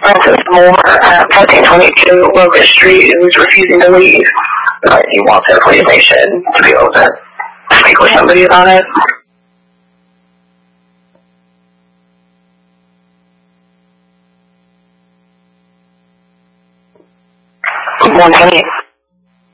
Francis Moore at 1422 Locust Street, who's refusing to leave. But he wants a police station to be able to speak with somebody about it. One 28.